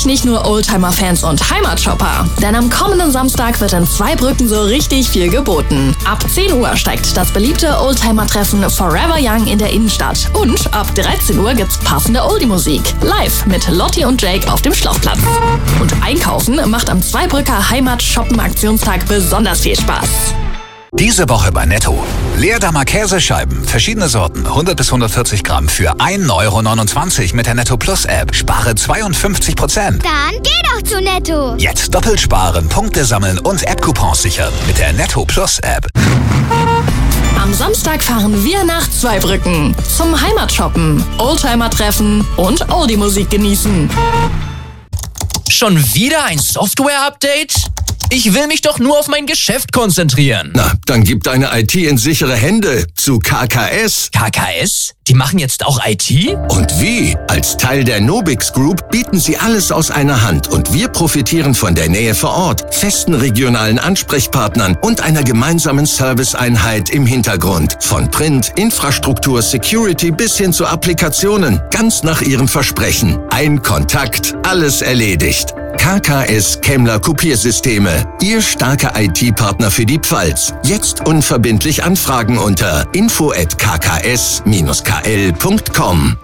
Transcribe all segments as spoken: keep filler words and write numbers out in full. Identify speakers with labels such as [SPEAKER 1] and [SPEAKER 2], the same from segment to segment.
[SPEAKER 1] nicht nur Oldtimer-Fans und Heimatshopper. Denn am kommenden Samstag wird in Zweibrücken so richtig viel geboten. Ab zehn Uhr steigt das beliebte Oldtimer-Treffen Forever Young in der Innenstadt. Und ab dreizehn Uhr gibt's passende Oldie-Musik. Live mit Lotti und Jake auf dem Schlauchplatz. Und Einkaufen macht am Zweibrücker Heimat-Shoppen-Aktionstag besonders viel Spaß.
[SPEAKER 2] Diese Woche bei Netto. Leerdammer Käsescheiben, verschiedene Sorten, hundert bis hundertvierzig Gramm für ein Euro neunundzwanzig mit der Netto Plus App. Spare zweiundfünfzig Prozent.
[SPEAKER 3] Dann geh doch zu Netto.
[SPEAKER 2] Jetzt doppelt sparen, Punkte sammeln und App-Coupons sichern mit der Netto Plus App.
[SPEAKER 1] Am Samstag fahren wir nach Zweibrücken zum Heimatshoppen, Oldtimer-Treffen und Oldie-Musik genießen.
[SPEAKER 4] Schon wieder ein Software-Update? Ich will mich doch nur auf mein Geschäft konzentrieren.
[SPEAKER 5] Na, dann gib deine I T in sichere Hände zu K K S.
[SPEAKER 4] K K S? Die machen jetzt auch I T?
[SPEAKER 5] Und wie? Als Teil der Nobix Group bieten sie alles aus einer Hand und wir profitieren von der Nähe vor Ort, festen regionalen Ansprechpartnern und einer gemeinsamen Serviceeinheit im Hintergrund. Von Print, Infrastruktur, Security bis hin zu Applikationen. Ganz nach ihrem Versprechen. Ein Kontakt, alles erledigt. K K S Kemmler Kopiersysteme. Ihr starker I T-Partner für die Pfalz. Jetzt unverbindlich anfragen unter info at k k s dash k l punkt com.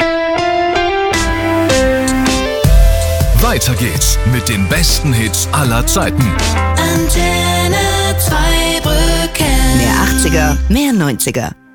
[SPEAKER 6] Weiter geht's mit den besten Hits aller Zeiten.
[SPEAKER 7] Antenne Zweibrücken.
[SPEAKER 8] Mehr achtziger, mehr neunziger.